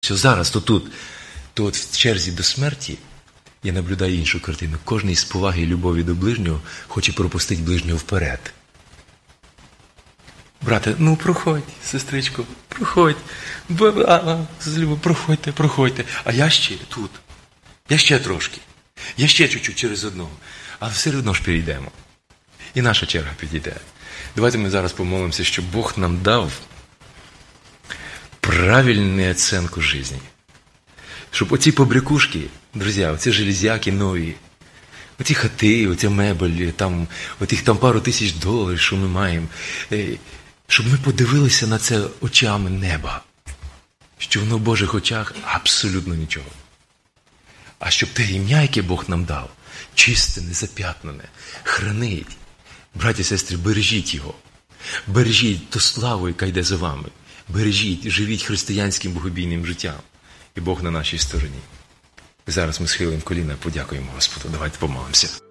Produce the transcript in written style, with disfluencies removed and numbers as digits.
що зараз, то от в черзі до смерті, я наблюдаю іншу картину. Кожен із поваги і любові до ближнього хоче пропустити ближнього вперед. Брате, ну проходь, сестричко, проходь. Проходьте. А я ще тут. Я ще трошки. Я ще чуть-чуть через одного. Але все одно ж перейдемо. І наша черга підійде. Давайте ми зараз помолимося, щоб Бог нам дав правильну оцінку життя. Щоб оці побрякушки, друзі, оці железяки нові, оці хати, оця мебель, отих пару тисяч доларів, що ми маємо, щоб ми подивилися на це очами неба. Що воно в Божих очах абсолютно нічого. А щоб те ім'я, яке Бог нам дав, чисте, незап'ятнене, хранить. Браті і сестри, бережіть його. Бережіть ту славу, яка йде за вами. Бережіть, живіть християнським богобійним життям. І Бог на нашій стороні. І зараз ми схилимо коліна, подякуємо Господу. Давайте помолимося.